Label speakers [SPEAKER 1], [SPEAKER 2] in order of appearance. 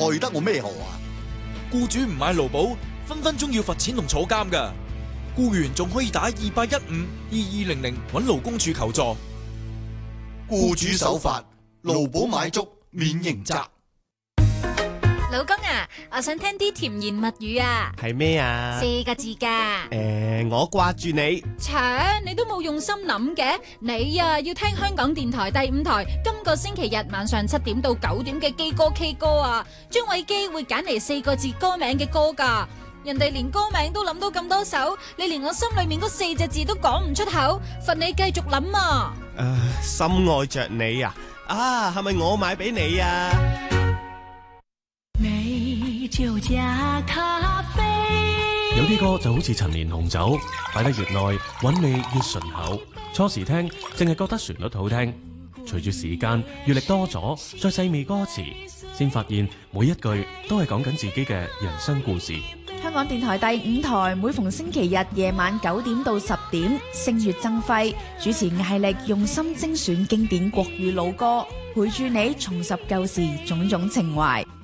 [SPEAKER 1] 奈得我咩何啊？
[SPEAKER 2] 僱主唔買勞保，分分鐘要罰錢同坐監㗎。僱員仲可以打28152200搵勞工處求助。
[SPEAKER 1] 僱主守法，勞保買足免刑責。
[SPEAKER 3] 老公啊，我想聽啲甜言蜜語啊。
[SPEAKER 4] 係咩啊
[SPEAKER 3] ？4個字㗎。
[SPEAKER 4] 我掛住你。
[SPEAKER 3] 你都冇用心諗嘅。你啊，要聽香港電台第5台今個星期日晚上7點到9點嘅基歌 K 歌啊。張偉基會揀嚟4個字歌名嘅歌㗎。人哋連歌名都諗到咁多首，你連我心裏面嗰4隻字都講唔出口，罰你繼續諗啊。
[SPEAKER 4] 深愛着你啊，係咪我買俾你啊？
[SPEAKER 5] 美酒加咖啡，
[SPEAKER 6] 有啲歌就好似陳年紅酒，擺得越耐韻味越醇厚。初時聽淨係覺得旋律好聽，隨住時間閱歷多咗，再細味歌詞，先發現每一句都係講緊自己嘅人生故事。
[SPEAKER 7] 香港電台第5台每逢星期日夜晚9點到10點，星月增輝主持艾力用心精選經典國語老歌，陪住你重拾舊時種種情懷。